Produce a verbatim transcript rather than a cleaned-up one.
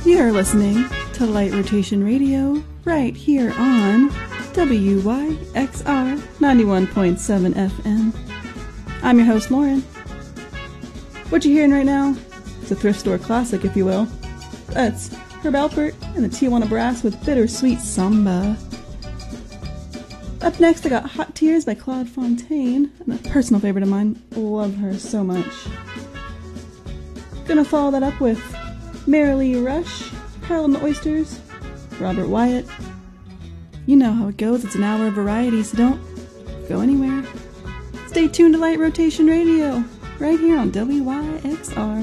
You're listening to Light Rotation Radio right here on W Y X R ninety-one point seven F M. I'm your host, Lauren. What you're hearing right now is a thrift store classic, if you will. That's Herb Alpert and the Tijuana Brass with Bittersweet Samba. Up next, I got Hot Tears by Claude Fontaine, and a personal favorite of mine. Love her so much. Gonna follow that up with Merrily Rush, Pearl and the Oysters, Robert Wyatt. You know how it goes, it's an hour of variety, so don't go anywhere. Stay tuned to Light Rotation Radio, right here on W Y X R.